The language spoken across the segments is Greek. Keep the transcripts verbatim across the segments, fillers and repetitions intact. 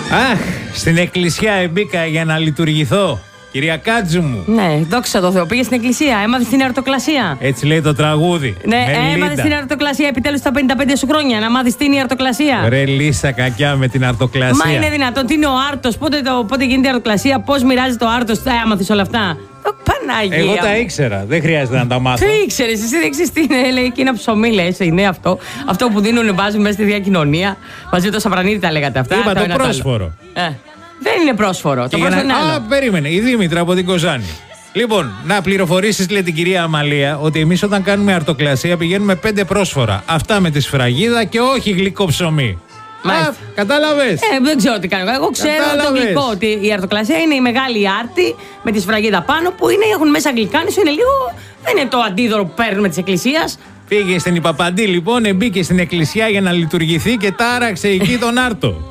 Αχ, στην εκκλησία μπήκα για να λειτουργηθώ. Κυρία Κάτζου μου. Ναι, δόξα τω Θεώ. Πήγε στην εκκλησία, έμαθε την αρτοκλασία. Έτσι λέει το τραγούδι. Ναι, έμαθε την αρτοκλασία επιτέλους στα πενήντα πέντε σου χρόνια. Να μάθεις τι είναι η αρτοκλασία. Ρε Λίσσα κακιά με την αρτοκλασία. Μα είναι δυνατόν, τι είναι ο άρτος, πότε, το, πότε γίνεται η αρτοκλασία, πώς μοιράζεται ο άρτος, θα έμαθες όλα αυτά. Το Παναγία. Εγώ τα ήξερα, δεν χρειάζεται να τα μάθω. Τι ήξερες, εσύ δεν ξέρεις τι είναι, λέει εκείνα ψωμί, λες, είναι αυτό. Αυτό που δίνουν, βάζουν μέσα στη διακοινωνία. Μαζί με το Σαπρανίδη τα λέγατε αυτά. Είπα το, το πρόσφορο. Ε, δεν είναι πρόσφορο. Το πρόσφορο να... είναι άλλο. Α, περίμενε, η Δήμητρα από την Κοζάνη. Λοιπόν, να πληροφορήσεις, λέει την κυρία Αμαλία, ότι εμείς όταν κάνουμε αρτοκλασία πηγαίνουμε πέντε πρόσφορα. Αυτά με τη σφραγίδα και όχι γλυκό ψωμί. Α, κατάλαβες. Ε, δεν ξέρω τι κάνω. Εγώ ξέρω το γλυκό, ότι η αρτοκλασία είναι η μεγάλη άρτη με τη σφραγίδα πάνω που είναι, έχουν μέσα γλυκάνισο, είναι λίγο. Δεν είναι το αντίδωρο που παίρνουμε τη εκκλησία. Πήγε στην Ιπαπαντή λοιπόν, μπήκε στην εκκλησία για να λειτουργηθεί και τάραξε εκεί τον άρτο.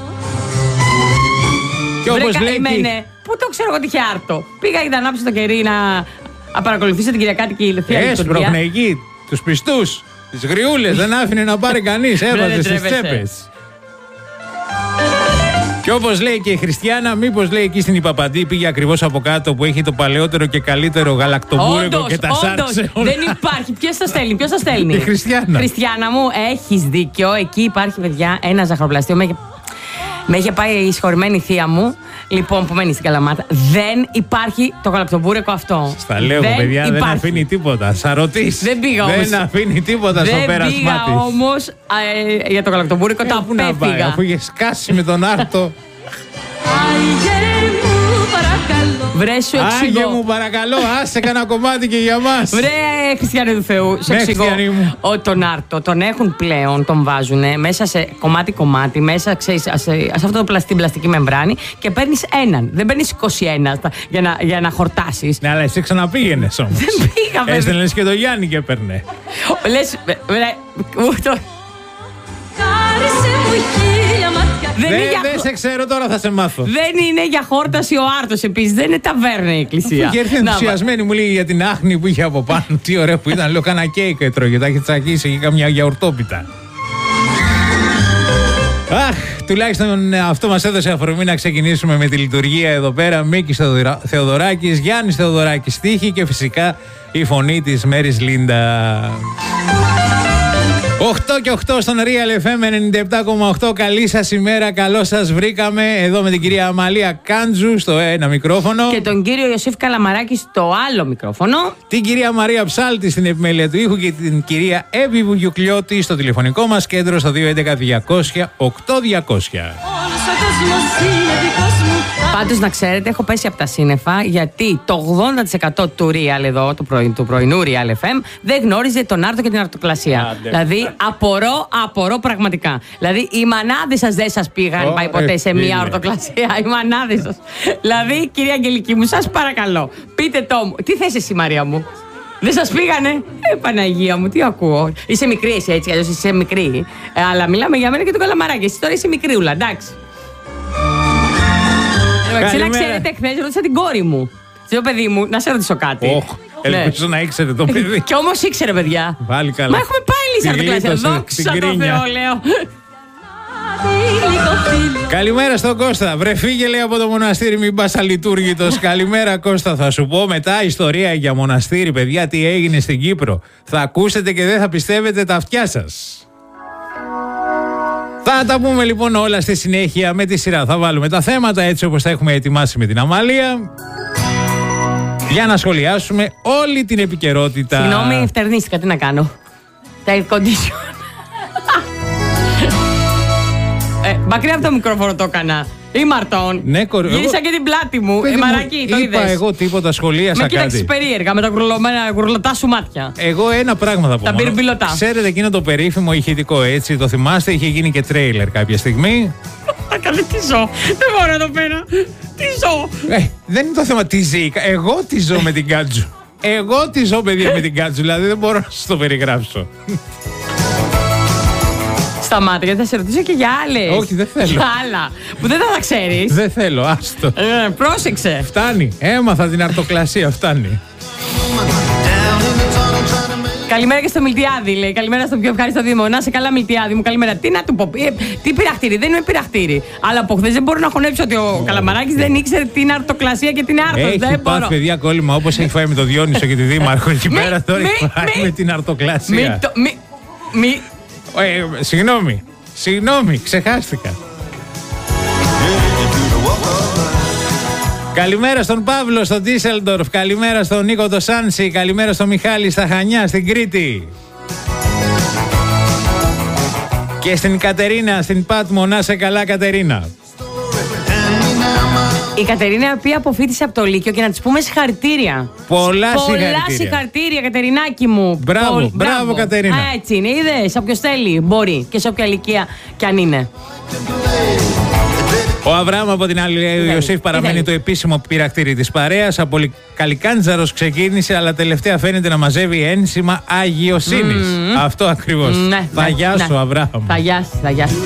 Και όπως λέει. Καημένε, πού το ξέρω εγώ τι είχε άρτο. Πήγα για να ανάψω το κερί να, να παρακολουθήσω την Κυριακάτικη Θεία Λειτουργία. Έσπροχνε εκεί τους πιστούς, τις γριούλες, δεν άφηνε να πάρει κανείς, έβαζε στις τσέπες. Και όπως λέει και η Χριστιάνα, μήπως λέει εκεί στην Ιπαπαντή πήγε ακριβώς από κάτω που έχει το παλαιότερο και καλύτερο γαλακτομπούρικο και τα σάρξε όλα. Δεν υπάρχει. Ποιος το στέλνει, ποιος το στέλνει. Η Χριστιάνα. Χριστιάνα μου, έχεις δίκιο. Εκεί υπάρχει, παιδιά, ένα ζαχαροπλαστείο. Με, με είχε πάει η συγχωρημένη θεία μου, λοιπόν, που μένει στην Καλαμάτα. Δεν υπάρχει το γαλακτομπούρικο αυτό. Στα λέω, δεν παιδιά, υπάρχει. Δεν αφήνει τίποτα. Σαρωτής. Δεν πήγα όμως. Δεν αφήνει τίποτα δεν στο πέρασμά της. Δεν πήγα όμως ε, για το γαλακτομπούρικο, ε, το απέφυγα. Αφού είχε σκάσει με τον άρτο. Βρε, σου εξηγώ. Άγιε μου, παρακαλώ, άσε κανένα κομμάτι και για μας. Βρε, Χριστιανέ του Θεού, σου ναι, εξηγώ. Ο, τον άρτο τον έχουν πλέον, τον βάζουν μέσα σε κομμάτι-κομμάτι, μέσα ξέρεις, σε, σε αυτό το πλαστή, πλαστική μεμβράνη και παίρνεις έναν. Δεν παίρνεις είκοσι ένα για να, για να χορτάσεις. Ναι, αλλά εσύ ξαναπήγαινες όμως. Δεν πήγα, βέβαια. Έστελνες και το Γιάννη και έπαιρνε. Λες, βρε, ούτω. Δεν, δεν, για... δεν σε ξέρω, τώρα θα σε μάθω. Δεν είναι για χόρταση ο άρτος επίσης. Δεν είναι ταβέρνα η εκκλησία. Είχε έρθει ενθουσιασμένη, μου λέει για την άχνη που είχε από πάνω. Τι ωραίο που ήταν. Λέω, κάνα κέικ έτρωγε. Τα είχε τσακίσει και καμιά γιαουρτόπιτα. Αχ, τουλάχιστον αυτό μας έδωσε αφορμή να ξεκινήσουμε με τη λειτουργία εδώ πέρα. Μίκης Θεοδωράκης, Γιάννης Θεοδωράκης στίχη και φυσικά η φωνή της Μέρης Λίντα. οκτώ και οκτώ στον Real εφ εμ ενενήντα επτά κόμμα οκτώ. Καλή σας ημέρα, καλώς σας βρήκαμε. Εδώ με την κυρία Αμαλία Κάντζου στο ένα μικρόφωνο. Και τον κύριο Ιωσήφ Καλαμαράκη στο άλλο μικρόφωνο. Την κυρία Μαρία Ψάλτη στην επιμέλεια του ήχου και την κυρία Εύη Βουγιουκλιώτη στο τηλεφωνικό μας κέντρο στο δύο έντεκα διακόσια οκτώ διακόσια. Πάντως να ξέρετε, έχω πέσει από τα σύννεφα γιατί το ογδόντα τοις εκατό του Real εδώ, του, πρωι, του πρωινού Real εφ εμ, δεν γνώριζε τον άρτο και την αρτοκλασία. Άντε. Δηλαδή, απορώ, απορώ πραγματικά. Δηλαδή, οι μανάδες σας δεν σας πήγαν, oh, πάει ποτέ ε, σε μία αρτοκλασία. Οι μανάδες σας. Δηλαδή, κυρία Αγγελική μου, σας παρακαλώ, πείτε το μου. Τι θες εσύ, Μαρία μου? Δεν σας πήγανε? Ε, Παναγία μου, τι ακούω. Είσαι μικρή εσύ έτσι, αλλιώς είσαι μικρή. Ε, αλλά μιλάμε για μένα και τον Καλαμαράκη. Εσύ τώρα είσαι μικρούλα, εντάξει. Εντάξει, να ξέρετε, χθες ρώτησα την κόρη μου. Λέω, παιδί μου, να σε ρωτήσω κάτι. Oh, ελπίζω ναι. να ήξερε το παιδί. Κι όμως ήξερε, παιδιά. Πάλι καλά. Μα έχουμε πάει λύση αρτοκλασία. Δόξα τω Θεώ, λέω. Καλημέρα στον Κώστα. Βρε φύγε, λέει, από το μοναστήρι, μην πας αλειτούργητος. Καλημέρα, Κώστα. Θα σου πω μετά ιστορία για μοναστήρι, παιδιά, τι έγινε στην Κύπρο. Θα ακούσετε και δεν θα πιστεύετε τα αυτιά σας. Θα τα πούμε λοιπόν όλα στη συνέχεια με τη σειρά. Θα βάλουμε τα θέματα έτσι όπως τα έχουμε ετοιμάσει με την Αμαλία για να σχολιάσουμε όλη την επικαιρότητα. Συγγνώμη, ευτερνίστηκα, τι να κάνω. Τα air condition. ε, μακριά από το μικρόφωνο το έκανα. Ή Μαρτών. Ναι, κορ... Γύρισα εγώ... και την πλάτη μου. Ε, Μαράκι, το είπα είδες. εγώ τίποτα, σχολίασα με κάτι. Με κοίταξες περίεργα με τα γουρλωτά σου μάτια. Εγώ ένα πράγμα θα πω. Τα πυρμπιλωτά. Ξέρετε εκείνο το περίφημο ηχητικό, έτσι, το θυμάστε, είχε γίνει και τρέιλερ κάποια στιγμή. Καλή, τι ζω. Δεν μπορώ εδώ πέρα. Τι ζω. Ε, δεν είναι το θέμα τι ζει. Εγώ τι ζω με την Κάτζου. Εγώ τι ζω, παιδιά, με την Κάτζου. Δηλαδή δεν μπορώ να σας το περιγράψω. Σταμάτα, γιατί θα σε ρωτήσω και για άλλες. Όχι, δεν θέλω. Για άλλα. Που δεν θα τα ξέρεις. Δεν θέλω, άστο. Ε, πρόσεξε. Φτάνει. Έμαθα την αρτοκλασία, φτάνει. Καλημέρα και στο Μιλτιάδη, λέει. Καλημέρα στο πιο ευχάριστο Δήμο. Να σε καλά, Μιλτιάδη μου. Καλημέρα. Τι να του πω, ε, τι πειραχτήρι, δεν είμαι πειραχτήρι. Αλλά από χθες δεν μπορώ να χωνέψω ότι ο Καλαμαράκης δεν ήξερε την αρτοκλασία και την άρτος. Έχει δεν πάθει, μπορώ. παιδιά, κόλλημα όπως έχει φάει με τον Διόνυσο και τη Δήμαρχο εκεί Μη, πέρα. Τώρα μη, έχει φάει μη, με την αρτοκλασία. Μη, το, μη, μη. Ε, συγγνώμη, συγγνώμη, ξεχάστηκα. Καλημέρα στον Παύλο στο Ντίσελντορφ, καλημέρα στον Νίκο το Σάνσι, καλημέρα στον Μιχάλη στα Χανιά, στην Κρήτη. Και στην Κατερίνα, στην Πάτμο, να σε καλά Κατερίνα. Η Κατερίνα, η οποία αποφοίτησε από το Λύκειο, και να της πούμε συγχαρητήρια. Πολλά, Πολλά συγχαρητήρια. συγχαρητήρια, Κατερινάκη μου. Μπράβο, Πολ... μπράβο, Κατερίνα. Α, έτσι είναι, είδες, όποιος θέλει μπορεί και σε όποια ηλικία κι αν είναι. Ο Αβραάμ από την άλλη, ο Ιωσήφ παραμένει το επίσημο πειρακτήρι της παρέας. Από Καλικάντζαρος ξεκίνησε, αλλά τελευταία φαίνεται να μαζεύει ένσημα αγιοσύνης. Mm. Αυτό ακριβώς. Ναι, θα ναι, γιάσω, ναι. Αβραάμ. Θα γιάσει, θα γιάσει.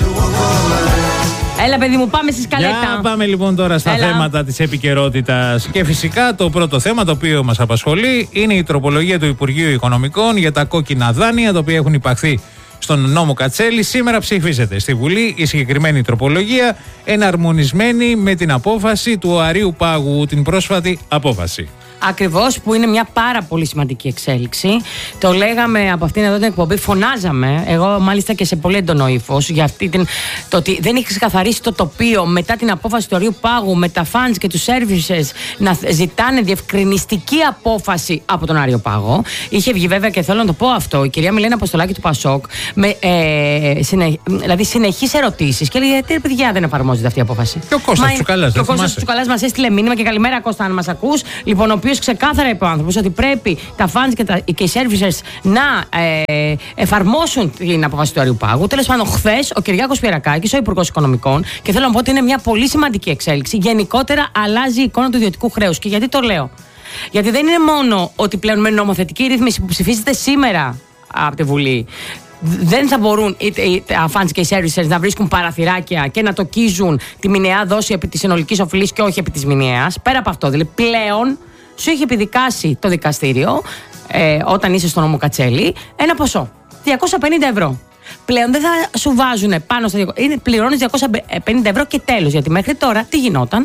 Έλα, παιδί μου, πάμε στη σκαλέτα. Για πάμε λοιπόν τώρα στα Έλα. θέματα της επικαιρότητας. Και φυσικά το πρώτο θέμα το οποίο μας απασχολεί είναι η τροπολογία του Υπουργείου Οικονομικών για τα κόκκινα δάνεια, τα οποία έχουν υπαχθεί στον νόμο Κατσέλη. Σήμερα ψηφίζεται στη Βουλή η συγκεκριμένη τροπολογία, εναρμονισμένη με την απόφαση του Οαρίου Πάγου, την πρόσφατη απόφαση. Ακριβώς, που είναι μια πάρα πολύ σημαντική εξέλιξη. Το λέγαμε από αυτήν εδώ την εκπομπή, φωνάζαμε, εγώ μάλιστα και σε πολύ έντονο ύφος, για αυτή την, το ότι δεν είχε ξεκαθαρίσει το τοπίο μετά την απόφαση του Οαρίου Πάγου με τα funds και τους services να ζητάνε διευκρινιστική απόφαση από τον Άριο Πάγο. Είχε βγει βέβαια, και θέλω να το πω αυτό, η κυρία Μιλένα Αποστολάκη του Πασόκ, με ε, συνε, δηλαδή συνεχείς ερωτήσεις και έλεγε: τι παιδιά, δεν εφαρμόζεται αυτή η απόφαση. Και ο Κώστας Τσουκαλάς, και ο Κώστας Τσουκαλάς μας έστειλε μήνυμα, και καλημέρα Κώστα, αν μας ακούς. Λοιπόν, ο οποίος ξεκάθαρα είπε ο άνθρωπος ότι πρέπει τα funds και, τα, και οι services να ε, εφαρμόσουν την απόφαση του Αριού Πάγου. Τέλος πάντων, χθες ο Κυριάκος Πιερακάκης, ο Υπουργός Οικονομικών, και θέλω να πω ότι είναι μια πολύ σημαντική εξέλιξη. Γενικότερα αλλάζει η εικόνα του ιδιωτικού χρέους. Και γιατί το λέω? Γιατί δεν είναι μόνο ότι πλέον με νομοθετική ρύθμιση που ψηφίζεται σήμερα από τη Βουλή, δεν θα μπορούν τα funds και οι services να βρίσκουν παραθυράκια και να τοκίζουν τη μηνιαία δόση επί της συνολικής οφειλής και όχι επί της μηνιαίας. Πέρα από αυτό, δηλαδή πλέον σου έχει επιδικάσει το δικαστήριο, ε, όταν είσαι στο νόμο Κατσέλη, ένα ποσό, διακόσια πενήντα ευρώ. Πλέον δεν θα σου βάζουν πάνω στα διακόσια, πληρώνεις διακόσια πενήντα ευρώ και τέλος. Γιατί μέχρι τώρα τι γινόταν?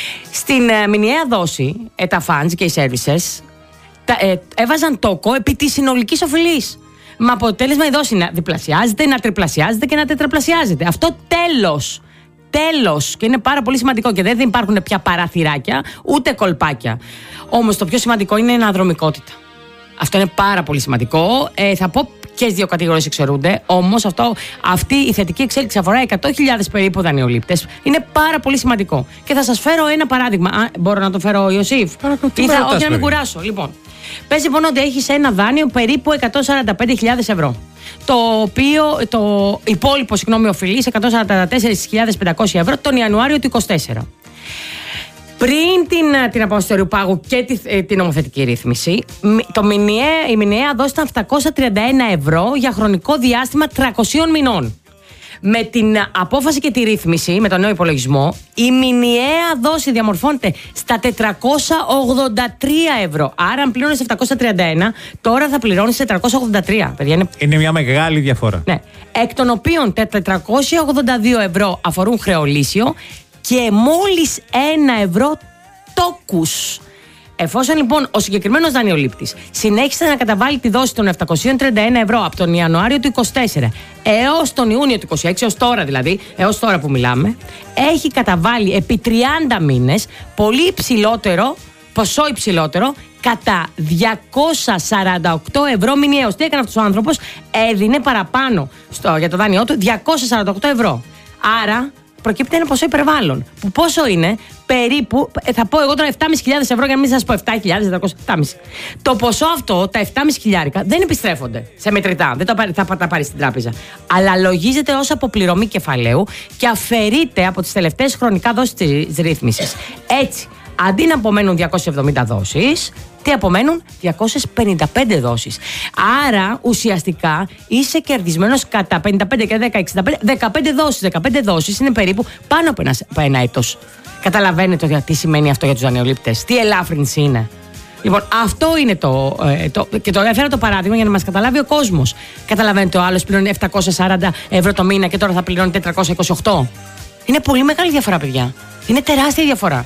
Στην ε, μηνιαία δόση, ε, τα funds και οι services τα, ε, έβαζαν τόκο επί της συνολικής οφειλής. Με αποτέλεσμα η δόση να διπλασιάζεται, να τριπλασιάζεται και να τετραπλασιάζεται. Αυτό τέλος. Τέλος. Και είναι πάρα πολύ σημαντικό, και δεν υπάρχουν πια παραθυράκια ούτε κολπάκια. Όμως το πιο σημαντικό είναι η αναδρομικότητα. Αυτό είναι πάρα πολύ σημαντικό. Ε, θα πω και οι δύο κατηγορίες εξαιρούνται. Όμως αυτό, αυτή η θετική εξέλιξη αφορά εκατό χιλιάδες περίπου δανειολήπτες. Είναι πάρα πολύ σημαντικό. Και θα σας φέρω ένα παράδειγμα. Α, μπορώ να το φέρω, Ιωσήφ? Ή θα, όχι, να μην κουράσω. Λοιπόν, πες λοιπόν ότι έχεις ένα δάνειο περίπου εκατόν σαράντα πέντε χιλιάδες ευρώ. Το οποίο, το υπόλοιπο, συγγνώμη, οφειλής εκατόν σαράντα τέσσερις χιλιάδες πεντακόσια ευρώ τον Ιανουάριο του είκοσι τέσσερα. Πριν την, την απόφαση του Αριού Πάγου και τη, την νομοθετική ρύθμιση, το μηνιαία, η μηνιαία δόση ήταν επτακόσια τριάντα ένα ευρώ για χρονικό διάστημα τριακόσιων μηνών. Με την απόφαση και τη ρύθμιση, με τον νέο υπολογισμό, η μηνιαία δόση διαμορφώνεται στα τετρακόσια ογδόντα τρία ευρώ. Άρα, αν πλήρωνες επτακόσια τριάντα ένα, τώρα θα πληρώνεις τετρακόσια ογδόντα τρία. Παιδιά, είναι... είναι μια μεγάλη διαφορά. Ναι. Εκ των οποίων τετρακόσια ογδόντα δύο ευρώ αφορούν χρεολύσιο και μόλις ένα ευρώ τόκους. Εφόσον λοιπόν ο συγκεκριμένος δανειολήπτης συνέχισε να καταβάλει τη δόση των επτακόσια τριάντα ένα ευρώ από τον Ιανουάριο του είκοσι τέσσερα έως τον Ιούνιο του είκοσι έξι, έως τώρα δηλαδή, έως τώρα που μιλάμε, έχει καταβάλει επί τριάντα μήνες πολύ υψηλότερο, ποσό υψηλότερο, κατά διακόσια σαράντα οκτώ ευρώ μηνιαίως. Τι έκανε αυτός ο άνθρωπος? Έδινε παραπάνω στο, για το δάνειό του διακόσια σαράντα οκτώ ευρώ. Άρα προκύπτει ένα ποσό υπερβάλλον. Που πόσο είναι? Περίπου, θα πω εγώ τώρα επτά χιλιάδες πεντακόσια ευρώ, για να μην σας πω επτά χιλιάδες επτακόσια. Το ποσό αυτό, τα επτά χιλιάδες πεντακόσια, δεν επιστρέφονται σε μετρητά. Δεν τα, θα τα πάρει στην τράπεζα. Αλλά λογίζεται ως αποπληρωμή κεφαλαίου και αφαιρείται από τις τελευταίες χρονικά δόσεις της ρύθμισης. Έτσι, αντί να απομένουν διακόσιες εβδομήντα δόσεις, τι απομένουν? διακόσιες πενήντα πέντε δόσεις. Άρα ουσιαστικά είσαι κερδισμένος κατά πενήντα πέντε και δέκα, εξήντα πέντε, δεκαπέντε δόσεις. δεκαπέντε δόσεις είναι περίπου πάνω από ένα, από ένα έτος. Καταλαβαίνετε τι σημαίνει αυτό για τους δανειολήπτες? Τι ελάφρυνση είναι? Λοιπόν, αυτό είναι το, ε, το. Και το έφερα το παράδειγμα για να μας καταλάβει ο κόσμος. Καταλαβαίνετε, ο άλλος πληρώνει επτακόσια σαράντα ευρώ το μήνα και τώρα θα πληρώνει τετρακόσια είκοσι οκτώ. Είναι πολύ μεγάλη διαφορά, παιδιά. Είναι τεράστια διαφορά.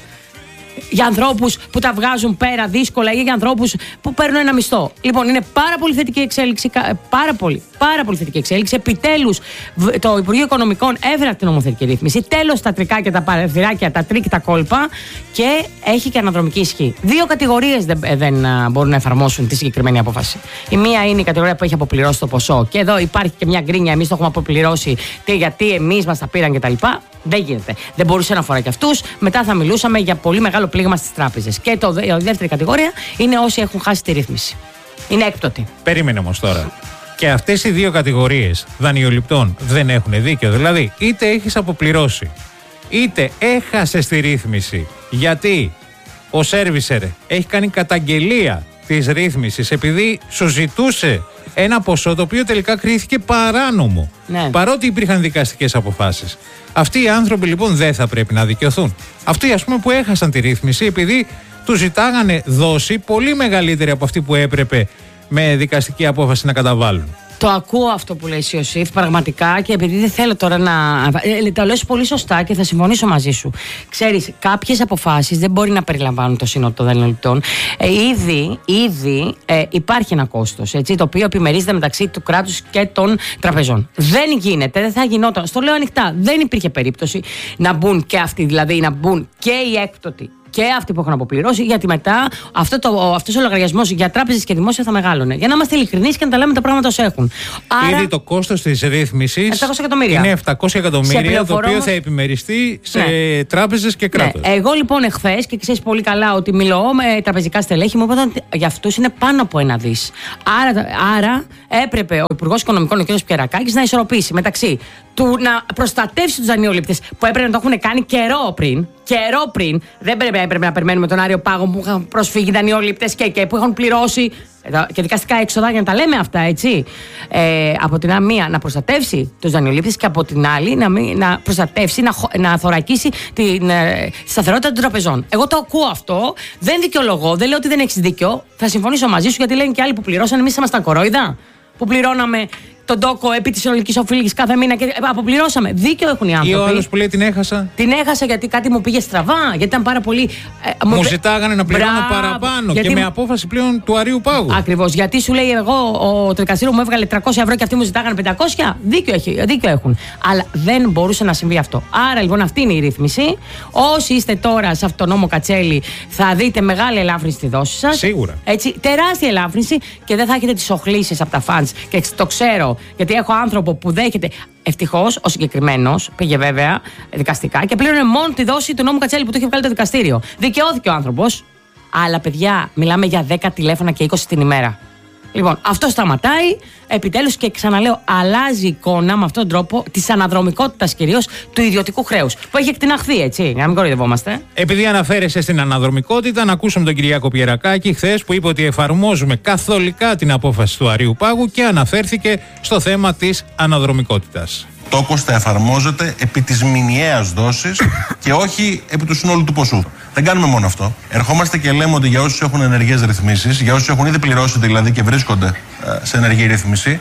Για ανθρώπους που τα βγάζουν πέρα δύσκολα ή για ανθρώπους που παίρνουν ένα μισθό. Λοιπόν, είναι πάρα πολύ θετική εξέλιξη. Πάρα πολύ, πάρα πολύ θετική εξέλιξη. Επιτέλους, το Υπουργείο Οικονομικών έφερε την νομοθετική ρύθμιση. Τέλος, τα τρικάκια, τα παραθυράκια, τα τρίκ, τα κόλπα και έχει και αναδρομική ισχύ. Δύο κατηγορίες δεν, δεν μπορούν να εφαρμόσουν τη συγκεκριμένη απόφαση. Η μία είναι η κατηγορία που έχει αποπληρώσει το ποσό. Και εδώ υπάρχει και μια γκρίνια. Εμείς το έχουμε αποπληρώσει. Γιατί εμείς μας τα πήραν κτλ. Δεν γίνεται. Δεν μπορούσε να αφορά και αυτούς. Μετά θα μιλούσαμε για πολύ μεγάλο πλήγμα στις τράπεζες. Και το, η δεύτερη κατηγορία είναι όσοι έχουν χάσει τη ρύθμιση. Είναι έκπτωτοι. Περίμενε όμως τώρα. Και αυτές οι δύο κατηγορίες δανειοληπτών δεν έχουν δίκιο. Δηλαδή, είτε έχεις αποπληρώσει, είτε έχασες τη ρύθμιση γιατί ο σέρβισερ έχει κάνει καταγγελία της ρύθμισης επειδή σου ζητούσε ένα ποσό το οποίο τελικά κρίθηκε παράνομο. Ναι. Παρότι υπήρχαν δικαστικές αποφάσεις. Αυτοί οι άνθρωποι λοιπόν δεν θα πρέπει να δικαιωθούν. Αυτοί, ας πούμε, που έχασαν τη ρύθμιση επειδή τους ζητάγανε δόση πολύ μεγαλύτερη από αυτή που έπρεπε με δικαστική απόφαση να καταβάλουν. Το ακούω αυτό που λέει Ιωσήφ πραγματικά και επειδή δεν θέλω τώρα να. Ε, το λες πολύ σωστά και θα συμφωνήσω μαζί σου. Ξέρεις, κάποιες αποφάσεις δεν μπορεί να περιλαμβάνουν το σύνολο των δανειοληπτών. Ε, ήδη ήδη ε, υπάρχει ένα κόστος, έτσι, το οποίο επιμερίζεται μεταξύ του κράτους και των τραπεζών. Δεν γίνεται, δεν θα γινόταν. Στο λέω ανοιχτά, δεν υπήρχε περίπτωση να μπουν και αυτοί, δηλαδή να μπουν και οι έκπτωτοι και αυτοί που έχουν αποπληρώσει, γιατί μετά αυτό το, αυτός ο λογαριασμός για τράπεζες και δημόσια θα μεγάλωνε. Για να είμαστε ειλικρινείς και να τα λέμε τα πράγματα όσο έχουν. Άρα, ήδη το κόστος της ρύθμισης επτακόσια εκατομμύρια. Είναι επτακόσια εκατομμύρια, το οποίο θα επιμεριστεί σε ναι. τράπεζες και κράτος. Ναι. Εγώ λοιπόν εχθές, και ξέρεις πολύ καλά ότι μιλώ με τραπεζικά στελέχη, μου είπαν ότι για αυτούς είναι πάνω από ένα δις. Άρα, άρα έπρεπε ο Υπουργός Οικονομικών, ο κ. Πιερακάκης, να ισορροπήσει μεταξύ του να προστατεύσει τους δανειολήπτες που έπρεπε να το έχουν κάνει καιρό πριν. Καιρό πριν, δεν πρέπει, έπρεπε να περιμένουμε τον Άριο Πάγο που είχαν προσφύγει δανειολήπτες και, και που είχαν πληρώσει και δικαστικά έξοδα για να τα λέμε αυτά, έτσι. Ε, από την μία να προστατεύσει τους δανειολήπτες και από την άλλη να, μην, να προστατεύσει, να, να θωρακίσει την ε, σταθερότητα των τραπεζών. Εγώ το ακούω αυτό, δεν δικαιολογώ, δεν λέω ότι δεν έχεις δίκιο. Θα συμφωνήσω μαζί σου γιατί λένε και άλλοι που πληρώσαν. Εμείς ήμασταν κορόιδα που πληρώναμε τον τόκο επί της συνολικής οφείλης κάθε μήνα και αποπληρώσαμε. Δίκιο έχουν οι άνθρωποι. Ή ο άλλος που λέει την έχασα. Την έχασα γιατί κάτι μου πήγε στραβά, γιατί ήταν πάρα πολύ. Ε, μου μου ζητάγανε να πληρώνω Μπράβο. παραπάνω γιατί... και με απόφαση πλέον του Αρείου Πάγου. Ακριβώς. Γιατί σου λέει εγώ, ο δικαστήριο μου έβγαλε τριακόσια ευρώ και αυτοί μου ζητάγανε πεντακόσια. Δίκιο, έχει, δίκιο έχουν. Αλλά δεν μπορούσε να συμβεί αυτό. Άρα λοιπόν αυτή είναι η ρύθμιση. Όσοι είστε τώρα σε αυτό το νόμο Κατσέλη, θα δείτε μεγάλη ελάφρυνση στη δόση σας. Σίγουρα. Έτσι, τεράστια ελάφρυνση και δεν θα έχετε τις οχλήσεις από τα φαντς. Και το ξέρω. Γιατί έχω άνθρωπο που δέχεται. Ευτυχώς ο συγκεκριμένος πήγε βέβαια δικαστικά και πλήρωνε μόνο τη δόση του νόμου Κατσέλη που του είχε βγάλει το δικαστήριο. Δικαιώθηκε ο άνθρωπος. Αλλά παιδιά, μιλάμε για δέκα τηλέφωνα και είκοσι την ημέρα. Λοιπόν, αυτό σταματάει. Επιτέλους και ξαναλέω, αλλάζει η εικόνα με αυτόν τον τρόπο της αναδρομικότητας κυρίως του ιδιωτικού χρέους. Που έχει εκτιναχθεί, έτσι, για να μην κοροϊδευόμαστε. Επειδή αναφέρεσαι στην αναδρομικότητα, να ακούσουμε τον Κυριάκο Πιερακάκη χθες που είπε ότι εφαρμόζουμε καθολικά την απόφαση του Αρείου Πάγου και αναφέρθηκε στο θέμα της αναδρομικότητας. Τόκος θα εφαρμόζεται επί της μηνιαίας δόσης και όχι επί του συνόλου του ποσού. Δεν κάνουμε μόνο αυτό. Ερχόμαστε και λέμε ότι για όσους έχουν ενεργές ρυθμίσεις, για όσους έχουν ήδη πληρώσει δηλαδή και βρίσκονται σε ενεργή ρύθμιση,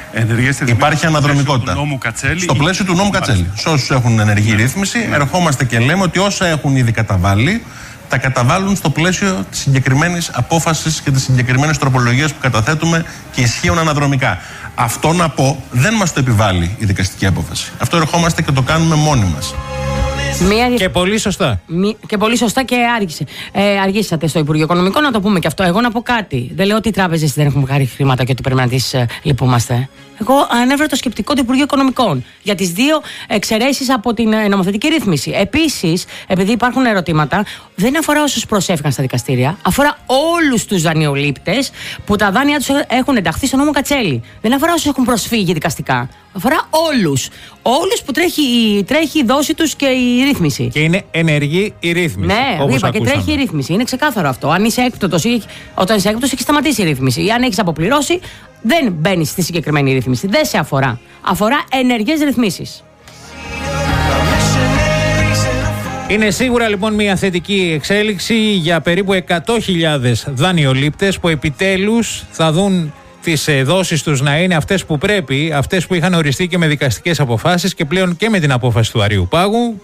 υπάρχει αναδρομικότητα. Στο πλαίσιο του νόμου Κατσέλη. Σε όσους έχουν ενεργή ρύθμιση, ερχόμαστε και λέμε ότι όσα έχουν ήδη καταβάλει, τα καταβάλουν στο πλαίσιο της συγκεκριμένης απόφασης και της συγκεκριμένης τροπολογίας που καταθέτουμε και ισχύουν αναδρομικά. Αυτό να πω δεν μας το επιβάλλει η δικαστική απόφαση. Αυτό ερχόμαστε και το κάνουμε μόνοι μας. Μία... Και πολύ σωστά. Μη... Και πολύ σωστά και άργησε. Ε, αργήσατε στο Υπουργείο Οικονομικών να το πούμε και αυτό. Εγώ να πω κάτι. Δεν λέω ότι οι τράπεζες δεν έχουν βγάλει χρήματα και ότι πρέπει να τις ε, λυπούμαστε. Εγώ ανέφερα το σκεπτικό του Υπουργείου Οικονομικών για τις δύο εξαιρέσεις από την ε, νομοθετική ρύθμιση. Επίσης, επειδή υπάρχουν ερωτήματα, δεν αφορά όσους προσέφηκαν στα δικαστήρια, αφορά όλους τους δανειολήπτες που τα δάνεια τους έχουν ενταχθεί στο νόμο Κατσέλη. Δεν αφορά όσους έχουν προσφύγει δικαστικά. Αφορά όλους. Όλους που τρέχει, τρέχει η δόση τους και η ρύθμιση. Και είναι ενεργή η ρύθμιση. Ναι, όπως είπα ακούσαμε. Και τρέχει η ρύθμιση. Είναι ξεκάθαρο αυτό. Αν είσαι έκπτωτος ή όταν είσαι έκπτωτος, έχει σταματήσει η ρύθμιση. Ή αν έχεις αποπληρώσει, δεν μπαίνει στη συγκεκριμένη ρύθμιση. Δεν σε αφορά. Αφορά ενεργές ρυθμίσεις. Είναι σίγουρα λοιπόν μια θετική εξέλιξη για περίπου εκατό χιλιάδες δανειολήπτες που επιτέλους θα δουν τις δόσεις τους να είναι αυτές που πρέπει, αυτές που είχαν οριστεί και με δικαστικές αποφάσεις και πλέον και με την απόφαση του Αριού Πάγου.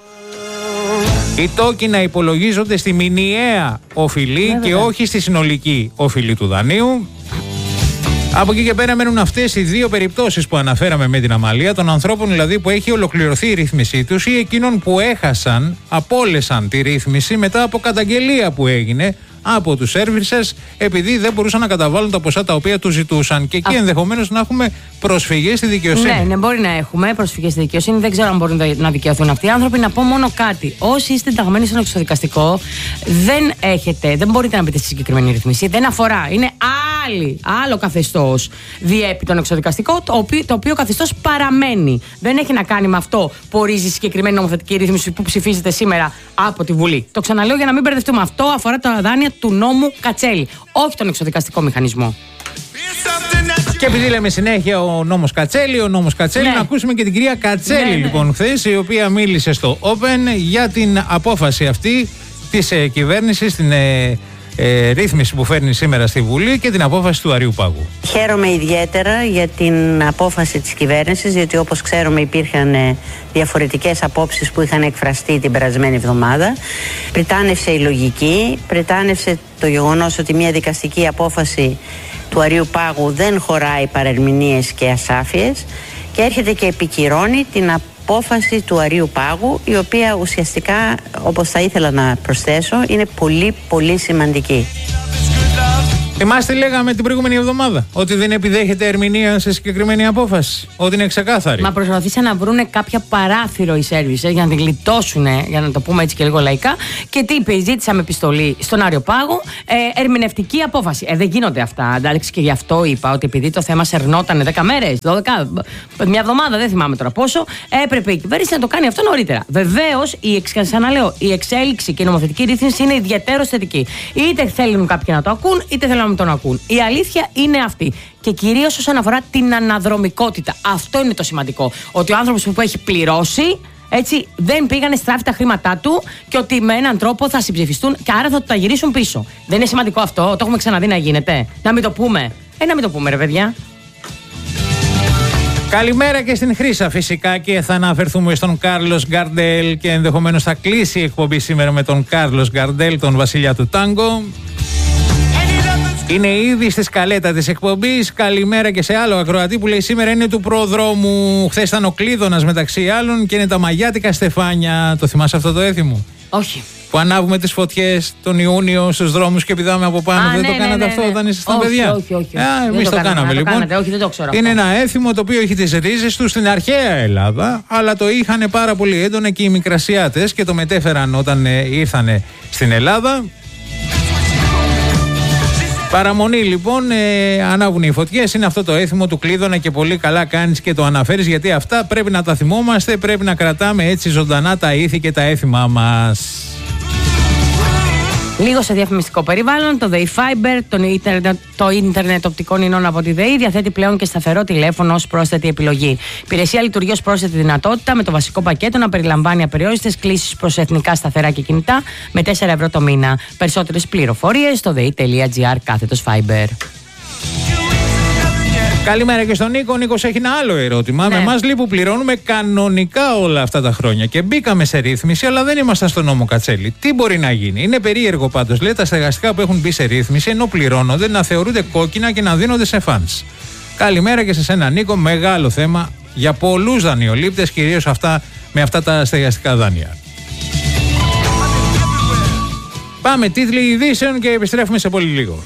Οι τόκοι να υπολογίζονται στη μηνιαία οφειλή ναι, και όχι στη συνολική οφειλή του δανείου. Από εκεί και πέρα μένουν αυτές οι δύο περιπτώσεις που αναφέραμε με την Αμαλία, των ανθρώπων δηλαδή που έχει ολοκληρωθεί η ρύθμισή τους ή εκείνων που έχασαν, απόλεσαν τη ρύθμιση μετά από καταγγελία που έγινε από τους services επειδή δεν μπορούσαν να καταβάλουν τα ποσά τα οποία τους ζητούσαν. Και εκεί Α... ενδεχομένως να έχουμε προσφυγές στη δικαιοσύνη. Ναι, ναι, μπορεί να έχουμε προσφυγές στη δικαιοσύνη. Δεν ξέρω αν μπορούν να δικαιωθούν αυτοί οι άνθρωποι. Να πω μόνο κάτι. Όσοι είστε ενταγμένοι στον εξωδικαστικό, δεν έχετε, δεν μπορείτε να μπείτε στη συγκεκριμένη ρυθμίση. Δεν αφορά. Είναι άλλη, άλλο καθεστώς διέπει τον εξωδικαστικό, το οποίο, το οποίο καθεστώς παραμένει. Δεν έχει να κάνει με αυτό που ορίζει η συγκεκριμένη νομοθετική ρύθμιση που ψηφίζεται σήμερα από τη Βουλή. Το ξαναλέω για να μην μπερδευτούμε. Αυτό αφορά τα δάνεια του νόμου Κατσέλη, όχι τον εξωδικαστικό μηχανισμό. Και επειδή λέμε συνέχεια ο νόμος Κατσέλη, ο νόμος Κατσέλη, ναι. να ακούσουμε και την κυρία Κατσέλη, ναι, ναι. λοιπόν, χθες, η οποία μίλησε στο Open για την απόφαση αυτή της ε, κυβέρνησης, την ε, ε, ρύθμιση που φέρνει σήμερα στη Βουλή και την απόφαση του Αριού Πάγου. Χαίρομαι ιδιαίτερα για την απόφαση της κυβέρνησης, διότι όπως ξέρουμε υπήρχαν ε, διαφορετικές απόψεις που είχαν εκφραστεί την περασμένη εβδομάδα. Πριτάνευσε η λογική, πριτάνευσε το γεγονός ότι μια δικαστική απόφαση του Αριού Πάγου δεν χωράει παρερμηνίες και ασάφειες και έρχεται και επικυρώνει την απόφαση του Αριού Πάγου, η οποία ουσιαστικά, όπως θα ήθελα να προσθέσω, είναι πολύ πολύ σημαντική. Θυμάστε, λέγαμε την προηγούμενη εβδομάδα ότι δεν επιδέχεται ερμηνεία σε συγκεκριμένη απόφαση. Ότι είναι ξεκάθαρη. Μα προσπαθήσαν να βρουν κάποια παράθυρο οι σέρβισες για να την γλιτώσουν, για να το πούμε έτσι και λίγο λαϊκά. Και τι είπε, ζήτησαμε επιστολή στον Άριο Πάγο, ε, ερμηνευτική απόφαση. Ε, δεν γίνονται αυτά. Εντάξει, και γι' αυτό είπα ότι επειδή το θέμα σερνόταν δέκα μέρες, δώδεκα, μια εβδομάδα, δεν θυμάμαι τώρα πόσο, έπρεπε η κυβέρνηση να το κάνει αυτό νωρίτερα. Βεβαίως, η, η εξέλιξη και η νομοθετική ρύθμιση είναι ιδιαίτερο θετική. Είτε θέλουν κάποιοι να το ακούν, είτε θέλουν να μην τον ακούν. Η αλήθεια είναι αυτή. Και κυρίως όσον αφορά την αναδρομικότητα. Αυτό είναι το σημαντικό. Ότι ο άνθρωπος που έχει πληρώσει, έτσι, δεν πήγανε στράφη τα χρήματά του και ότι με έναν τρόπο θα συμψηφιστούν και άρα θα του τα γυρίσουν πίσω. Δεν είναι σημαντικό αυτό? Το έχουμε ξαναδεί να γίνεται? Να μην το πούμε. Ε, να μην το πούμε, ρε παιδιά. Καλημέρα και στην Χρύσα φυσικά, και θα αναφερθούμε στον Κάρλος Γκαρντέλ και ενδεχομένως θα κλείσει η εκπομπή σήμερα με τον Κάρλος Γκαρντέλ, τον βασιλιά του τάγκο. Είναι ήδη στη σκαλέτα της εκπομπής. Καλημέρα και σε άλλο ακροατή που λέει σήμερα είναι του προδρόμου. Χθες ήταν ο Κλείδωνας μεταξύ άλλων και είναι τα μαγιάτικα στεφάνια. Το θυμάσαι αυτό το έθιμο? Όχι. Που ανάβουμε τις φωτιές τον Ιούνιο στους δρόμους και πηδάμε από πάνω. Α, δεν ναι, το ναι, κάνατε ναι, ναι, αυτό ναι. όταν ήσασταν όχι, παιδιά? Όχι, όχι. Α, εμείς το, το κάναμε λοιπόν. Το κάνατε, όχι, δεν το ξέρω είναι αυτό. ένα έθιμο το οποίο έχει τις ρίζες του στην αρχαία Ελλάδα, αλλά το είχαν πάρα πολύ έντονα και οι Μικρασιάτες και το μετέφεραν όταν ε, ήρθαν στην Ελλάδα. Παραμονή λοιπόν, ε, ανάβουν οι φωτιές, είναι αυτό το έθιμο του Κλείδωνα και πολύ καλά κάνεις και το αναφέρεις, γιατί αυτά πρέπει να τα θυμόμαστε, πρέπει να κρατάμε έτσι ζωντανά τα ήθη και τα έθιμά μας. Λίγο σε διαφημιστικό περιβάλλον, το ΔΕΗ Fiber, το ίντερνετ, το ίντερνετ οπτικών ινών από τη ΔΕΗ, διαθέτει πλέον και σταθερό τηλέφωνο ως πρόσθετη επιλογή. Η υπηρεσία λειτουργεί ως πρόσθετη δυνατότητα, με το βασικό πακέτο να περιλαμβάνει απεριόριστες κλήσεις προς εθνικά σταθερά και κινητά με τέσσερα ευρώ το μήνα. Περισσότερες πληροφορίες στο dei.gr κάθετος Fiber. Καλημέρα και στον Νίκο. Ο Νίκος έχει ένα άλλο ερώτημα. Ναι. Με εμάς λέει που πληρώνουμε κανονικά όλα αυτά τα χρόνια και μπήκαμε σε ρύθμιση, αλλά δεν ήμασταν στον νόμο Κατσέλη. Τι μπορεί να γίνει? Είναι περίεργο πάντως, λέει, τα στεγαστικά που έχουν μπει σε ρύθμιση, ενώ πληρώνονται, να θεωρούνται κόκκινα και να δίνονται σε φανς. Καλημέρα και σε σένα, Νίκο. Μεγάλο θέμα για πολλούς δανειολήπτες, κυρίως αυτά με αυτά τα στεγαστικά δάνεια. Πάμε, τίτλοι ειδήσεων και επιστρέφουμε σε πολύ λίγο.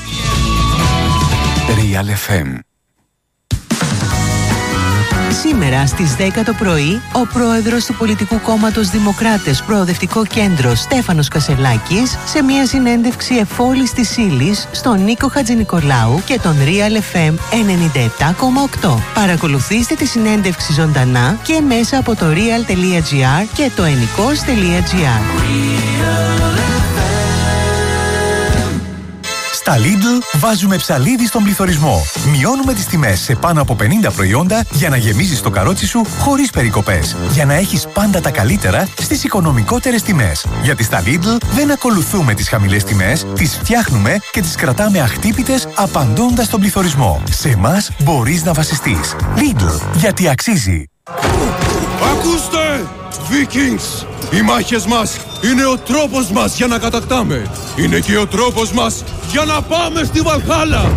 Real εφ εμ. Σήμερα στις δέκα το πρωί, ο πρόεδρος του πολιτικού κόμματος Δημοκράτες Προοδευτικό Κέντρο Στέφανος Κασελάκης, σε μια συνέντευξη εφόλης της ύλης στον Νίκο Χατζηνικολάου και τον Real εφ εμ ενενήντα επτά κόμμα οκτώ. Παρακολουθήστε τη συνέντευξη ζωντανά και μέσα από το real.gr και το ennikos.gr. Στα Lidl βάζουμε ψαλίδι στον πληθωρισμό. Μειώνουμε τις τιμές σε πάνω από πενήντα προϊόντα για να γεμίζεις το καρότσι σου χωρίς περικοπές. Για να έχεις πάντα τα καλύτερα στις οικονομικότερες τιμές. Γιατί στα Lidl δεν ακολουθούμε τις χαμηλές τιμές, τις φτιάχνουμε και τις κρατάμε αχτύπητες απαντώντας στον πληθωρισμό. Σε εμάς μπορείς να βασιστείς. Lidl, γιατί αξίζει. Ακούστε! Vikings! Οι μάχες μας είναι ο τρόπος μας για να κατακτάμε. Είναι και ο τρόπος μας για να πάμε στη Βαλχάλα.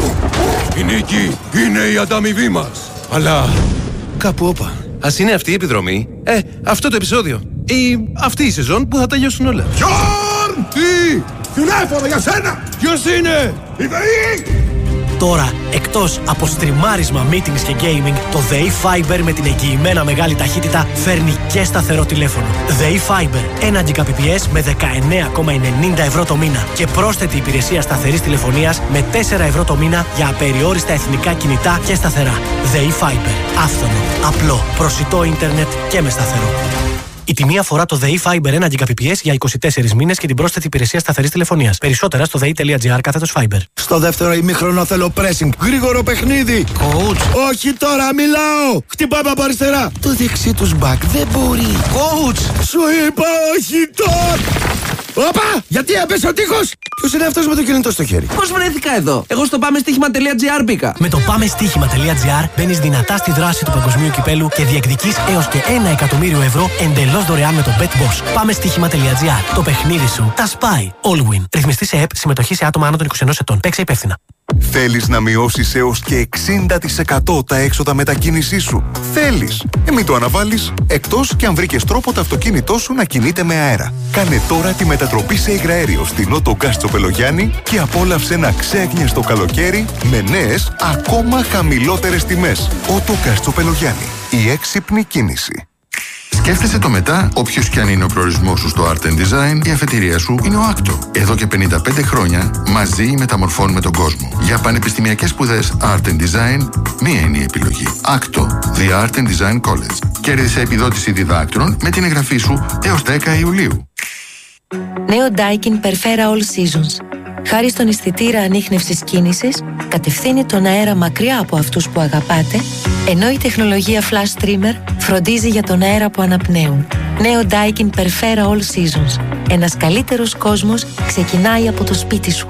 Η νίκη είναι η ανταμοιβή μας. Αλλά κάπου όπα. Ας είναι αυτή η επιδρομή, ε, αυτό το επεισόδιο ή αυτή η σεζόν που θα τελειώσουν όλα. Γιόρν! Τι! Τηλέφωνο για σένα! Ποιος είναι? Η ΔΕΗ! Τώρα, εκτός από στριμάρισμα, meetings και gaming, το ΔΕΗ Fiber με την εγγυημένα μεγάλη ταχύτητα φέρνει και σταθερό τηλέφωνο. ΔΕΗ Fiber, ένα Gbps με δεκαεννέα κόμμα ενενήντα ευρώ το μήνα και πρόσθετη υπηρεσία σταθερής τηλεφωνίας με τέσσερα ευρώ το μήνα για απεριόριστα εθνικά κινητά και σταθερά. ΔΕΗ Fiber, άφθονο, απλό, προσιτό ίντερνετ και με σταθερό. Η τιμή αφορά το ΔΕΗ Fiber ένα Gbps για είκοσι τέσσερις μήνες και την πρόσθετη υπηρεσία σταθερής τηλεφωνίας. Περισσότερα στο δei.gr κάθετος Fiber. Στο δεύτερο ημίχρονο θέλω pressing. Γρήγορο παιχνίδι. Coach. Όχι τώρα, μιλάω. Χτυπάμε από αριστερά. Το δεξί τους μπακ δεν μπορεί. Coach. Σου είπα όχι τώρα. Όπα! Γιατί έπεσε ο τείχος! Ποιος είναι αυτός με το κινητό στο χέρι? Πώς βρέθηκα εδώ? Εγώ στο πάμεστίχημα.gr μπήκα. Με το πάμεστίχημα.gr μπαίνεις δυνατά στη δράση του παγκοσμίου κυπέλου και διεκδικείς έως και ένα εκατομμύριο ευρώ εντελώς δωρεάν με το BetBoss. Πάμεστίχημα.gr. Το παιχνίδι σου τα σπάει. All win. Ρυθμιστή σε ΕΠ, συμμετοχή σε άτομα άνω των είκοσι ενός ετών. Παίξε υπεύθυνα. Θέλεις να μειώσεις έως και εξήντα τοις εκατό τα έξοδα μετακίνησής σου? Θέλεις? Ε, μην το αναβάλεις, εκτός και αν βρήκες τρόπο το αυτοκίνητό σου να κινείται με αέρα. Κάνε τώρα τη μετατροπή σε υγραέριο στην Ότο Gas Τσοπελογιάννη και απόλαυσε ένα ξέγνιαστο καλοκαίρι με νέες, ακόμα χαμηλότερες τιμές. Ότο Gas Τσοπελογιάννη. Η έξυπνη κίνηση. Σκέφτεσαι το μετά, όποιος και αν είναι ο προορισμός σου στο Art and Design, η αφετηρία σου είναι ο Άκτο. Εδώ και πενήντα πέντε χρόνια μαζί μεταμορφώνουμε τον κόσμο. Για πανεπιστημιακές σπουδές Art and Design, μία είναι η επιλογή. Άκτο, The Art and Design College. Κέρδισε επιδότηση διδάκτρων με την εγγραφή σου έως δέκα Ιουλίου. Νέο Daikin Perfera All Seasons. Χάρη στον αισθητήρα ανίχνευσης κίνησης, κατευθύνει τον αέρα μακριά από αυτούς που αγαπάτε, ενώ η τεχνολογία Flash Streamer φροντίζει για τον αέρα που αναπνέουν. Νέο Daikin Perfera All Seasons. Ένας καλύτερος κόσμος ξεκινάει από το σπίτι σου.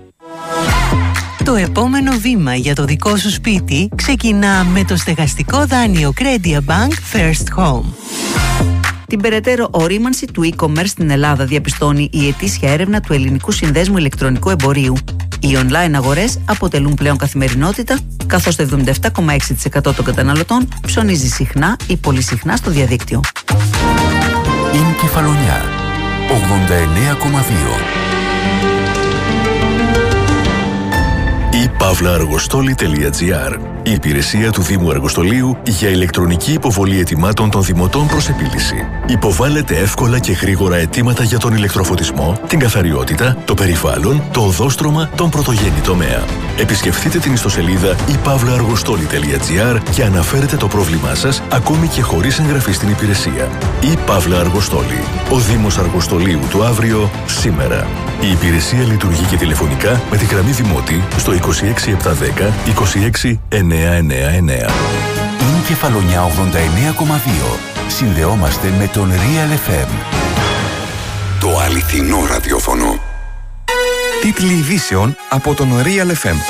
Το επόμενο βήμα για το δικό σου σπίτι ξεκινά με το στεγαστικό δάνειο Credia Bank First Home. Την περαιτέρω ορίμανση του e-commerce στην Ελλάδα διαπιστώνει η ετήσια έρευνα του Ελληνικού Συνδέσμου Ηλεκτρονικού Εμπορίου. Οι online αγορές αποτελούν πλέον καθημερινότητα, καθώς το εβδομήντα επτά κόμμα έξι τοις εκατό των καταναλωτών ψωνίζει συχνά ή πολύ συχνά στο διαδίκτυο. Είναι Κεφαλονιά, ογδόντα εννέα κόμμα δύο. η παύλα αργοστόλη τελεία τζι άρ. Η υπηρεσία του Δήμου Αργοστολίου για ηλεκτρονική υποβολή αιτημάτων των δημοτών προς επίλυση. Υποβάλλετε εύκολα και γρήγορα αιτήματα για τον ηλεκτροφωτισμό, την καθαριότητα, το περιβάλλον, το οδόστρωμα, τον πρωτογενή τομέα. Επισκεφτείτε την ιστοσελίδα η παύλα αργοστόλη τελεία τζι άρ και αναφέρετε το πρόβλημά σας ακόμη και χωρίς εγγραφή στην υπηρεσία. Η παύλα Αργοστόλη. Ο Δήμος Αργοστολίου του αύριο, σήμερα. Η υπηρεσία λειτουργεί και τηλεφωνικά με τη γραμμή Δημότη στο είκοσι έξι επτακόσια δέκα είκοσι έξι εννιακόσια ενενήντα εννέα. Είναι Κεφαλονιά ογδόντα εννέα κόμμα δύο. Συνδεόμαστε με τον Real εφ εμ. Το αληθινό ραδιόφωνο. Τίτλοι ειδήσεων από τον Real εφ εμ.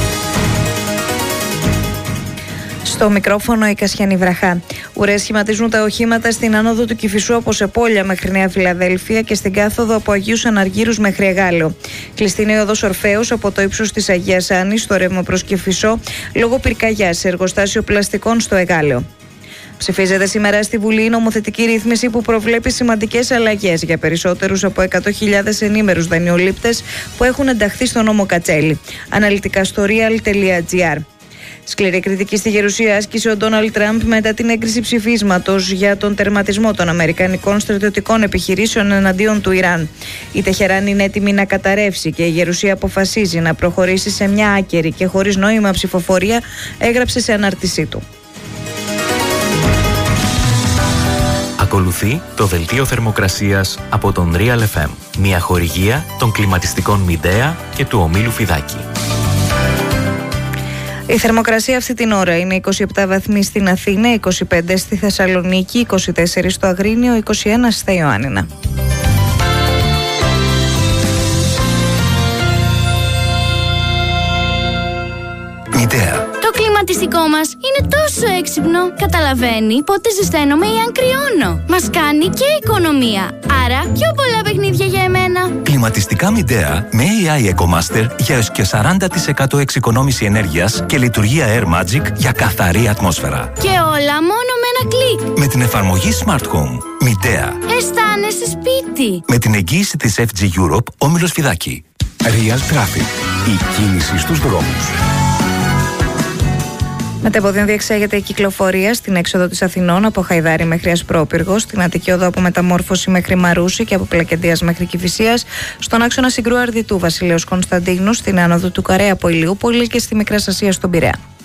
Στο μικρόφωνο η Κασιανή Βραχά. Ουρές σχηματίζουν τα οχήματα στην άνοδο του Κηφισού από Σεπόλια μέχρι Νέα Φιλαδέλφια και στην κάθοδο από Αγίους Αναργύρους μέχρι Εγάλεο. Κλειστή είναι η οδός Ορφέως από το ύψος της Αγίας Άννης στο ρεύμα προς Κηφισό λόγω πυρκαγιάς σε εργοστάσιο πλαστικών στο Εγάλεο. Ψηφίζεται σήμερα στη Βουλή η νομοθετική ρύθμιση που προβλέπει σημαντικές αλλαγές για περισσότερους από εκατό χιλιάδες ενήμερους δανειολήπτες που έχουν ενταχθεί στο νόμο Κατσέλη. Αναλυτικά στο real τελεία τζι άρ. Σκληρή κριτική στη Γερουσία άσκησε ο Ντόναλντ Τραμπ μετά την έγκριση ψηφίσματος για τον τερματισμό των αμερικανικών στρατιωτικών επιχειρήσεων εναντίον του Ιράν. Η Τεχεράν είναι έτοιμη να καταρρεύσει και η Γερουσία αποφασίζει να προχωρήσει σε μια άκερη και χωρίς νόημα ψηφοφορία, έγραψε σε ανάρτησή του. Ακολουθεί το δελτίο θερμοκρασίας από τον Real εφ εμ, μια χορηγία των κλιματιστικών Midea και του ομίλου Φιδάκη. Η θερμοκρασία αυτή την ώρα είναι είκοσι επτά βαθμοί στην Αθήνα, είκοσι πέντε στη Θεσσαλονίκη, είκοσι τέσσερα στο Αγρίνιο, είκοσι ένα στα Ιωάννινα. Midea. Το κλιματιστικό μας είναι τόσο έξυπνο. Καταλαβαίνει πότε ζεσταίνομαι ή αν κρυώνω. Μας κάνει και οικονομία. Άρα πιο πολλά παιχνίδια για εμένα. Κλιματιστικά Midea με έι άι EcoMaster για έως και σαράντα τοις εκατό εξοικονόμηση ενέργειας και λειτουργία Air Magic για καθαρή ατμόσφαιρα. Και όλα μόνο με ένα κλικ. Με την εφαρμογή Smart Home. Midea. Αισθάνεσαι σπίτι. Με την εγγύηση της εφ τζι Europe, όμιλος Φιδάκη. Real Traffic. Η κίνηση στους δρόμους. Μετεποδίων διεξάγεται η κυκλοφορία στην έξοδο της Αθηνών από Χαϊδάρη μέχρι Ασπρόπυργο, στην Αττική Οδό από Μεταμόρφωση μέχρι Μαρούσι και από Πλακεντίας μέχρι Κηφισίας, στον άξονα Συγκρού Αρδιτού Βασιλέως Κωνσταντίνου, στην άνοδο του Καρέ από Ηλιούπολη και στη Μικρά Ασία στον Πειραιά.